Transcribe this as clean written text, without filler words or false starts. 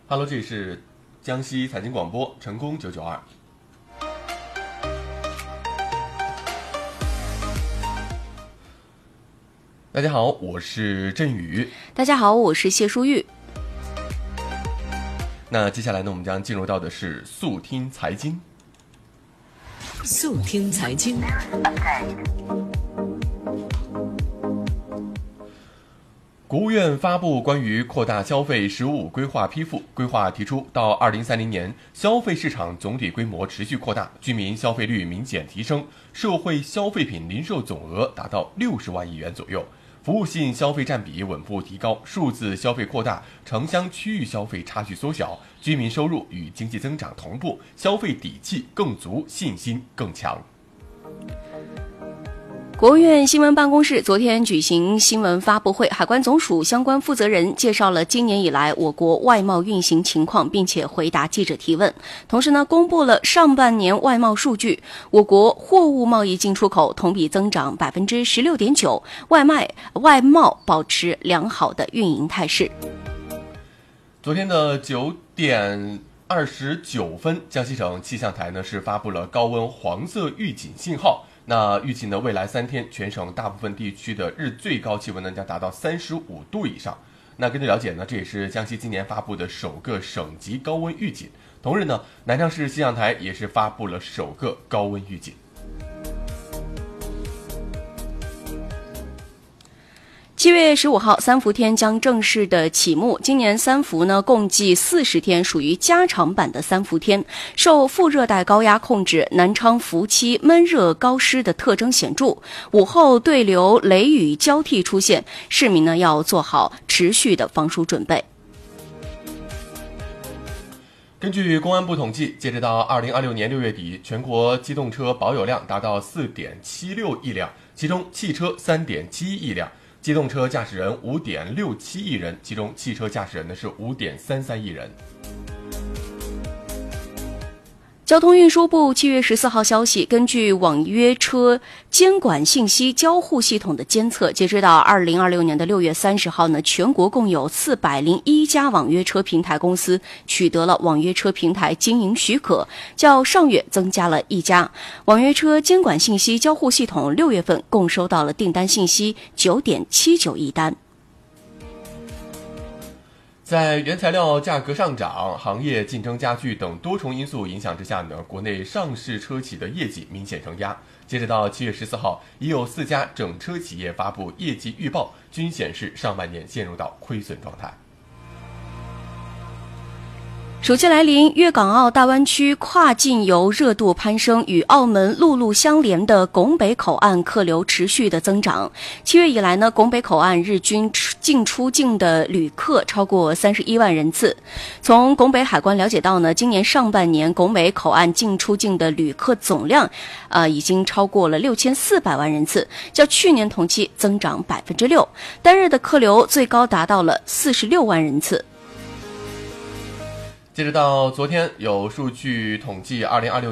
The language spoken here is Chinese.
Hello， 这里是江西财经广播成功992。大家好，我是振宇。 大家好，我是谢淑玉。 那接下来呢，我们将进入到的是速听财经。 速听财经。 国务院发布关于扩大消费“十五五”规划批复，规划提出，到2030年，消费市场总体规模持续扩大，居民消费率明显提升，社会消费品零售总额达到60万亿元左右，服务性消费占比稳步提高，数字消费扩大，城乡区域消费差距缩小，居民收入与经济增长同步，消费底气更足，信心更强。 国务院新闻办公室昨天举行新闻发布会，海关总署相关负责人介绍了今年以来我国外贸运行情况，并且回答记者提问。同时呢，公布了上半年外贸数据，我国货物贸易进出口同比增长16.9%，外贸保持良好的运营态势。 昨天的9点29分，江西省气象台呢是发布了高温黄色预警信号。那预计呢，未来3天全省大部分地区的日最高气温呢将达到35度以上。那根据了解呢，这也是江西今年发布的首个省级高温预警。同日呢，南昌市气象台也是发布了首个高温预警。 7月15号，三伏天将正式的启幕。今年三伏呢，共计40天，属于加长版的三伏天。受副热带高压控制，南昌伏期闷热高湿的特征显著，午后对流雷雨交替出现，市民呢要做好持续的防暑准备。 根据公安部统计，截止到2026年6月底，全国机动车保有量达到4.76亿辆，其中汽车3.71亿辆，机动车驾驶人5.67亿人，其中汽车驾驶人呢是5.33亿人。 交通运输部7月14号消息，根据网约车监管信息交互系统的监测，截止到2026年的6月30号呢，全国共有401家网约车平台公司取得了网约车平台经营许可，较上月增加了1家。网约车监管信息交互系统6月份共收到了订单信息9.79亿单。 在原材料价格上涨、行业竞争加剧等多重因素影响之下呢，国内上市车企的业绩明显承压。截止到7月14号，已有4家整车企业发布业绩预报，均显示上半年陷入到亏损状态。 暑期来临，粤港澳大湾区跨境游热度攀升，与澳门陆路相连的拱北口岸客流持续的增长。7月以来呢，拱北口岸日均进出境的旅客超过31万人次。从拱北海关了解到呢，今年上半年拱北口岸进出境的旅客总量已经超过了6400万人次，较去年同期增长6%，单日的客流最高达到了46万人次。 截止到昨天，有数据统计，2026